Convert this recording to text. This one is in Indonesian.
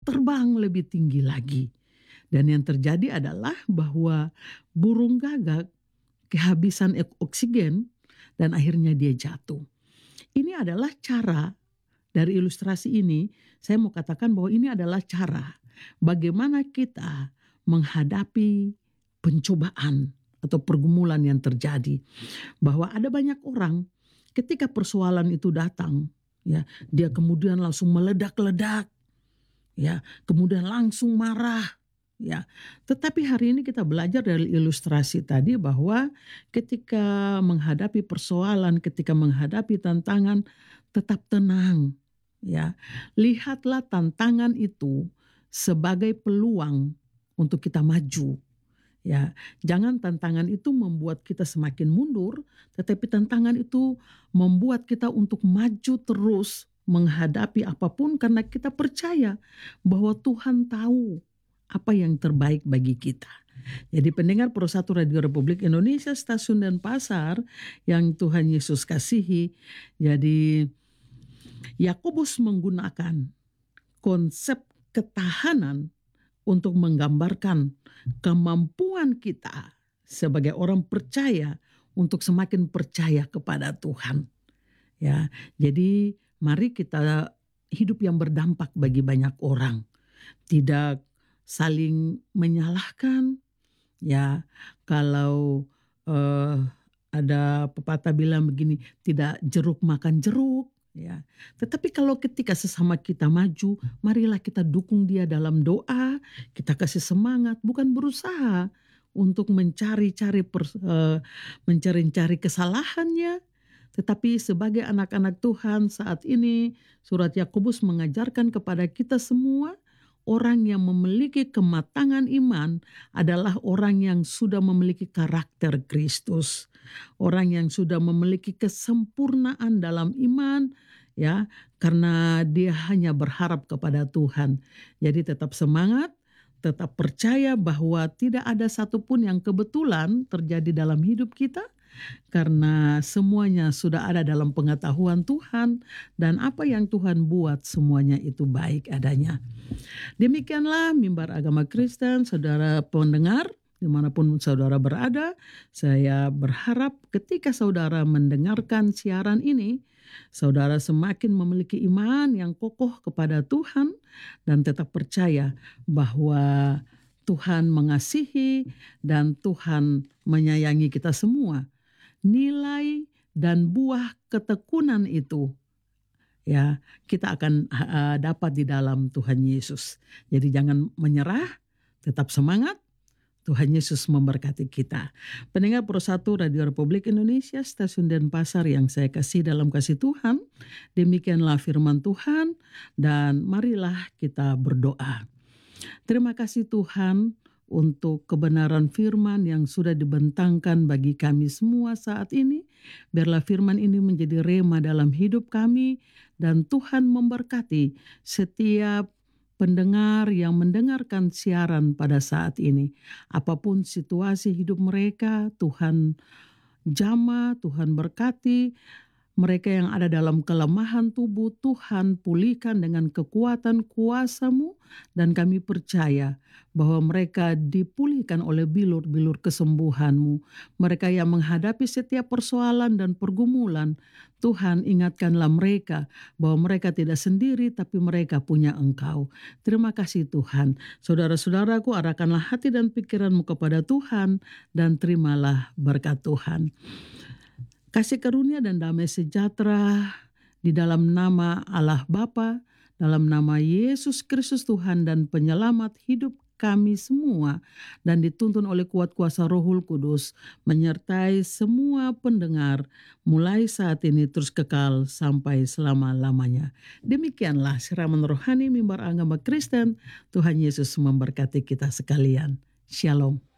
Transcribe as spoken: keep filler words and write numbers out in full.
terbang lebih tinggi lagi. Dan yang terjadi adalah bahwa burung gagak kehabisan ek- oksigen dan akhirnya dia jatuh. Ini adalah cara dari ilustrasi ini, saya mau katakan bahwa ini adalah cara bagaimana kita menghadapi pencobaan atau pergumulan yang terjadi. Bahwa ada banyak orang ketika persoalan itu datang, ya, dia kemudian langsung meledak-ledak, ya, kemudian langsung marah, ya. Tetapi hari ini kita belajar dari ilustrasi tadi bahwa ketika menghadapi persoalan, ketika menghadapi tantangan, tetap tenang, ya. Lihatlah tantangan itu sebagai peluang untuk kita maju. Ya, jangan tantangan itu membuat kita semakin mundur, tetapi tantangan itu membuat kita untuk maju terus menghadapi apapun karena kita percaya bahwa Tuhan tahu apa yang terbaik bagi kita. Jadi pendengar Pro satu Radio Republik Indonesia Stasiun dan Pasar yang Tuhan Yesus kasihi, jadi Yakobus menggunakan konsep ketahanan untuk menggambarkan kemampuan kita sebagai orang percaya untuk semakin percaya kepada Tuhan. Ya, jadi mari kita hidup yang berdampak bagi banyak orang, tidak saling menyalahkan. Ya, kalau eh, ada pepatah bilang begini, tidak jeruk makan jeruk. Ya, tetapi kalau ketika sesama kita maju, marilah kita dukung dia dalam doa, kita kasih semangat, bukan berusaha untuk mencari-cari pers- eh, mencari-cari kesalahannya, tetapi sebagai anak-anak Tuhan saat ini, surat Yakobus mengajarkan kepada kita semua, orang yang memiliki kematangan iman adalah orang yang sudah memiliki karakter Kristus. Orang yang sudah memiliki kesempurnaan dalam iman, ya, karena dia hanya berharap kepada Tuhan. Jadi tetap semangat, tetap percaya bahwa tidak ada satupun yang kebetulan terjadi dalam hidup kita, karena semuanya sudah ada dalam pengetahuan Tuhan, dan apa yang Tuhan buat semuanya itu baik adanya. Demikianlah mimbar agama Kristen, saudara pendengar, dimanapun saudara berada, saya berharap ketika saudara mendengarkan siaran ini, saudara semakin memiliki iman yang kokoh kepada Tuhan dan tetap percaya bahwa Tuhan mengasihi dan Tuhan menyayangi kita semua. Nilai dan buah ketekunan itu, ya, kita akan uh, dapat di dalam Tuhan Yesus. Jadi jangan menyerah, tetap semangat. Tuhan Yesus memberkati kita. Pendengar Pro satu Radio Republik Indonesia, Stasiun dan Pasar yang saya kasih dalam kasih Tuhan, demikianlah firman Tuhan, dan marilah kita berdoa. Terima kasih Tuhan untuk kebenaran firman yang sudah dibentangkan bagi kami semua saat ini. Biarlah firman ini menjadi rema dalam hidup kami, dan Tuhan memberkati setiap pendengar yang mendengarkan siaran pada saat ini. Apapun situasi hidup mereka, Tuhan jamah, Tuhan berkati. Mereka yang ada dalam kelemahan tubuh, Tuhan pulihkan dengan kekuatan kuasa-Mu, dan kami percaya bahwa mereka dipulihkan oleh bilur-bilur kesembuhan-Mu. Mereka yang menghadapi setiap persoalan dan pergumulan, Tuhan ingatkanlah mereka bahwa mereka tidak sendiri, tapi mereka punya Engkau. Terima kasih Tuhan. Saudara-saudaraku, arahkanlah hati dan pikiranmu kepada Tuhan, dan terimalah berkat Tuhan. Kasih karunia dan damai sejahtera di dalam nama Allah Bapa, dalam nama Yesus Kristus Tuhan dan Penyelamat hidup kami semua, dan dituntun oleh kuat kuasa Rohul Kudus, menyertai semua pendengar mulai saat ini terus kekal sampai selama-lamanya. Demikianlah siraman rohani mimbar agama Kristen. Tuhan Yesus memberkati kita sekalian. Shalom.